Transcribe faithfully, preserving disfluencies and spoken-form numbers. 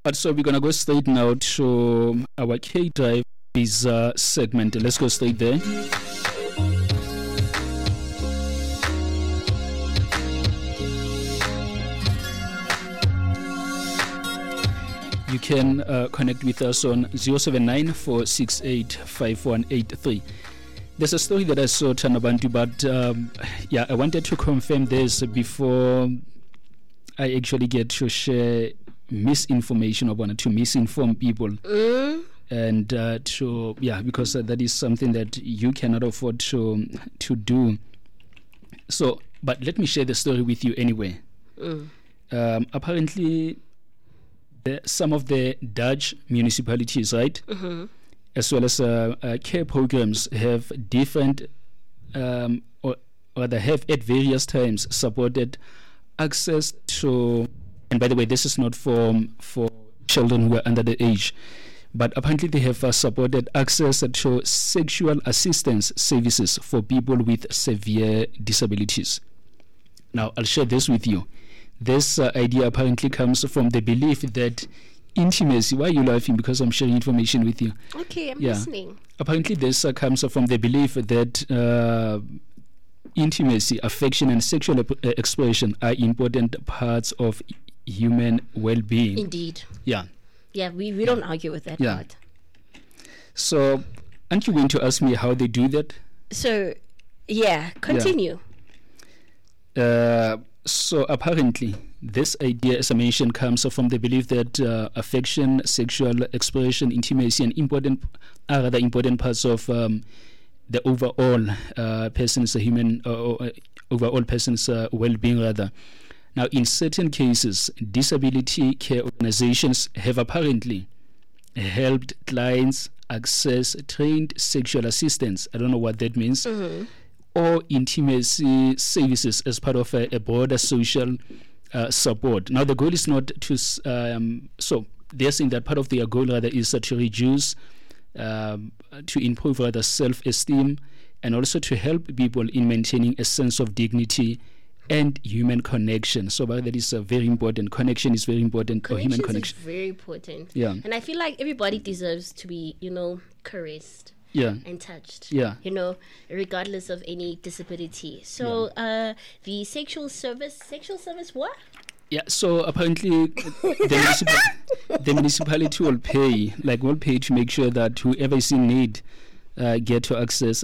But so we're gonna go straight now to our K Drive visa segment. Let's go straight there. You can uh, connect with us on zero seven nine four six eight five one eight three. There's a story that I saw, Thanabantu, but um, yeah, I wanted to confirm this before I actually get to share misinformation, or wanted to misinform people. Mm. And uh, to, yeah, because uh, that is something that you cannot afford to, to do. So, but let me share the story with you anyway. Mm. Um, apparently, the, some of the Dutch municipalities, right, mm-hmm. as well as uh, uh, care programs have different, um, or, or they have at various times supported access to, and by the way, this is not for, for children who are under the age, but apparently they have uh, supported access to sexual assistance services for people with severe disabilities. Now, I'll share this with you. This uh, idea apparently comes from the belief that intimacy. Why are you laughing? Because I'm sharing information with you. Okay, I'm yeah. listening. Apparently, this uh, comes from the belief that uh, intimacy, affection, and sexual ep- uh, expression are important parts of human well-being. Indeed. Yeah. Yeah, we, we don't argue with that yeah. part. So, aren't you going to ask me how they do that? So, yeah, continue. Yeah. Uh, So apparently, this idea, as I mentioned, comes from the belief that uh, affection, sexual expression, intimacy, and important are rather important parts of um, the overall uh, person's human, uh, uh, overall person's uh, well-being. Rather, now in certain cases, disability care organizations have apparently helped clients access trained sexual assistants. I don't know what that means. Mm-hmm. Or intimacy services as part of a, a broader social uh, support. Now, the goal is not to, um, so they're saying that part of their goal rather is uh, to reduce, um, to improve rather self-esteem, and also to help people in maintaining a sense of dignity and human connection. So uh, that is uh, very important. Connection is very important, or human connection. Is very important. Yeah. And I feel like everybody deserves to be, you know, caressed. Yeah. And touched. Yeah. You know, regardless of any disability. So, yeah. uh, the sexual service, sexual service what? Yeah, so apparently the, municipal, the municipality will pay, like will pay to make sure that whoever is in need uh, get to access